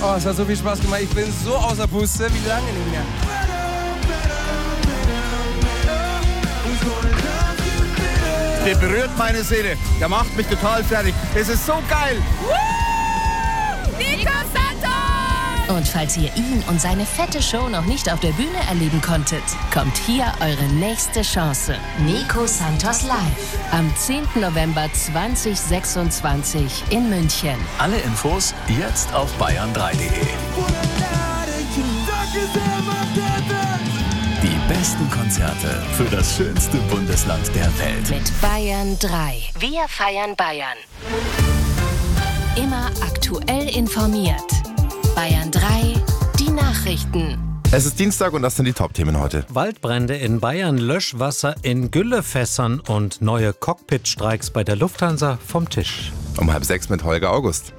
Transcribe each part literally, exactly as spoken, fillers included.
Oh, es hat so viel Spaß gemacht. Ich bin so außer Puste, wie lange nicht mehr. Der berührt meine Seele. Der macht mich total fertig. Es ist so geil. Nico Santos! Und falls ihr ihn und seine fette Show noch nicht auf der Bühne erleben konntet, kommt hier eure nächste Chance. Nico Santos live. Am zehnten November zweitausendsechsundzwanzig in München. Alle Infos jetzt auf bayern drei punkt de. Die besten Konzerte für das schönste Bundesland der Welt. Mit Bayern drei. Wir feiern Bayern. Immer aktuell informiert. Bayern drei, die Nachrichten. Es ist Dienstag und das sind die Top-Themen heute. Waldbrände in Bayern, Löschwasser in Güllefässern und neue Cockpit-Streiks bei der Lufthansa vom Tisch. Um halb sechs mit Holger August.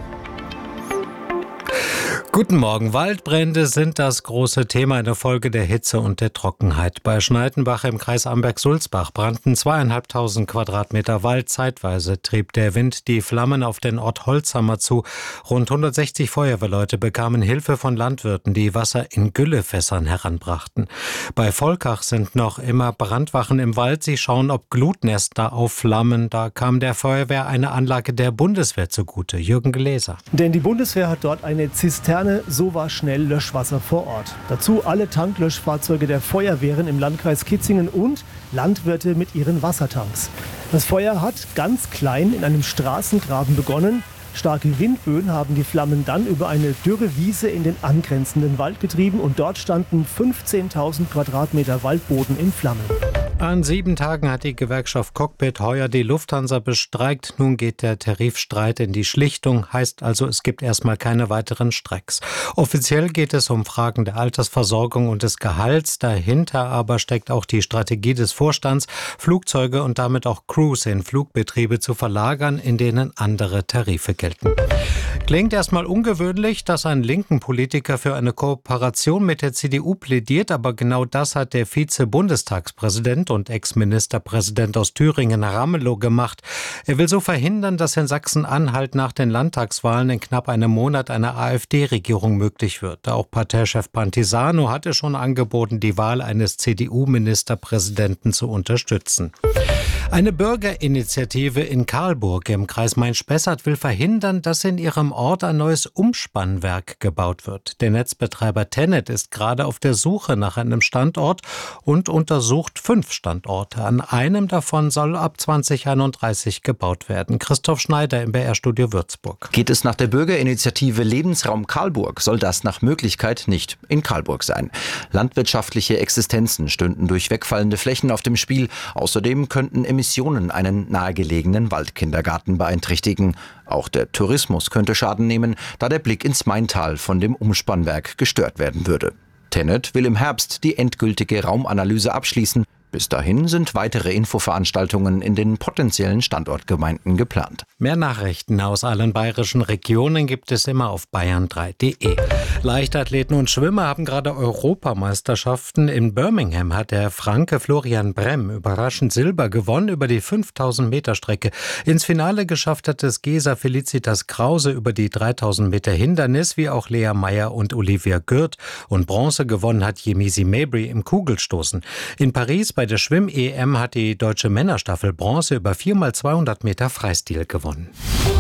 Guten Morgen. Waldbrände sind das große Thema in der Folge der Hitze und der Trockenheit. Bei Schneidenbach im Kreis Amberg-Sulzbach brannten zweieinhalbtausend Quadratmeter Wald. Zeitweise trieb der Wind die Flammen auf den Ort Holzhammer zu. Rund hundertsechzig Feuerwehrleute bekamen Hilfe von Landwirten, die Wasser in Güllefässern heranbrachten. Bei Volkach sind noch immer Brandwachen im Wald. Sie schauen, ob Glutnester aufflammen. Da kam der Feuerwehr eine Anlage der Bundeswehr zugute. Jürgen Gläser. Denn die Bundeswehr hat dort eine Zisterne. So war schnell Löschwasser vor Ort. Dazu alle Tanklöschfahrzeuge der Feuerwehren im Landkreis Kitzingen und Landwirte mit ihren Wassertanks. Das Feuer hat ganz klein in einem Straßengraben begonnen. Starke Windböen haben die Flammen dann über eine dürre Wiese in den angrenzenden Wald getrieben und dort standen fünfzehntausend Quadratmeter Waldboden in Flammen. An sieben Tagen hat die Gewerkschaft Cockpit heuer die Lufthansa bestreikt. Nun geht der Tarifstreit in die Schlichtung. Heißt also, es gibt erstmal keine weiteren Streiks. Offiziell geht es um Fragen der Altersversorgung und des Gehalts. Dahinter aber steckt auch die Strategie des Vorstands, Flugzeuge und damit auch Crews in Flugbetriebe zu verlagern, in denen andere Tarife gelten. Klingt erstmal ungewöhnlich, dass ein linken Politiker für eine Kooperation mit der C D U plädiert, aber genau das hat der Vize-Bundestagspräsident und Ex-Ministerpräsident aus Thüringen, Ramelow, gemacht. Er will so verhindern, dass in Sachsen-Anhalt nach den Landtagswahlen in knapp einem Monat eine AfD-Regierung möglich wird. Auch Parteichef Pantisano hatte schon angeboten, die Wahl eines C D U-Ministerpräsidenten zu unterstützen. Eine Bürgerinitiative in Karlburg im Kreis Main-Spessart will verhindern, dass in ihrem Ort ein neues Umspannwerk gebaut wird. Der Netzbetreiber Tennet ist gerade auf der Suche nach einem Standort und untersucht fünf Standorte. An einem davon soll ab zwanzig einunddreißig gebaut werden. Christoph Schneider im B R-Studio Würzburg. Geht es nach der Bürgerinitiative Lebensraum Karlburg, soll das nach Möglichkeit nicht in Karlburg sein. Landwirtschaftliche Existenzen stünden durch wegfallende Flächen auf dem Spiel. Außerdem könnten Emissionen einen nahegelegenen Waldkindergarten beeinträchtigen. Auch der Tourismus könnte Schaden nehmen, da der Blick ins Maintal von dem Umspannwerk gestört werden würde. Tennet will im Herbst die endgültige Raumanalyse abschließen. Bis dahin sind weitere Infoveranstaltungen in den potenziellen Standortgemeinden geplant. Mehr Nachrichten aus allen bayerischen Regionen gibt es immer auf bayern drei punkt de. Leichtathleten und Schwimmer haben gerade Europameisterschaften. In Birmingham hat der Franke Florian Brem überraschend Silber gewonnen über die fünftausend Meter Strecke. Ins Finale geschafft hat es Gesa Felicitas Krause über die dreitausend Meter Hindernis, wie auch Lea Meyer und Olivia Gürt. Und Bronze gewonnen hat Yemisi Mabry im Kugelstoßen. In Paris bei der Schwimm-E M hat die deutsche Männerstaffel Bronze über vier mal zweihundert Meter Freistil gewonnen.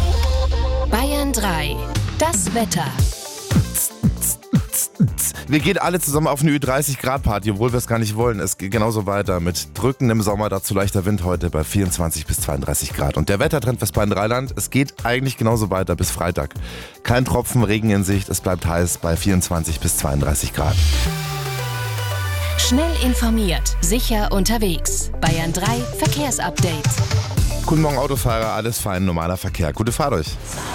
Bayern drei, das Wetter. Wir gehen alle zusammen auf eine Ü dreißig Grad Party, obwohl wir es gar nicht wollen. Es geht genauso weiter mit drückendem Sommer, dazu leichter Wind heute bei vierundzwanzig bis zweiunddreißig Grad. Und der Wettertrend Westfalen-Rheinland, es geht eigentlich genauso weiter bis Freitag. Kein Tropfen Regen in Sicht, es bleibt heiß bei vierundzwanzig bis zweiunddreißig Grad. Schnell informiert, sicher unterwegs. Bayern drei Verkehrsupdate. Guten Morgen Autofahrer, alles fein, normaler Verkehr. Gute Fahrt euch.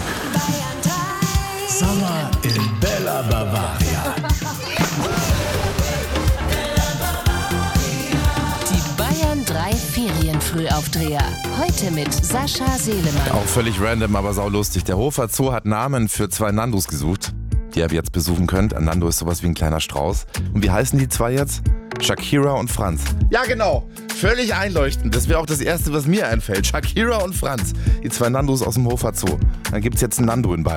Sommer in Bella Bavaria. Die Bayern drei Ferienfrühaufdreher. Heute mit Sascha Selemann. Auch völlig random, aber saulustig. Der Hofer Zoo hat Namen für zwei Nandos gesucht, die ihr jetzt besuchen könnt. Ein Nando ist sowas wie ein kleiner Strauß. Und wie heißen die zwei jetzt? Shakira und Franz. Ja, genau. Völlig einleuchtend. Das wäre auch das Erste, was mir einfällt. Shakira und Franz. Die zwei Nandos aus dem Hofer Zoo. Dann gibt es jetzt einen Nando in Bayern.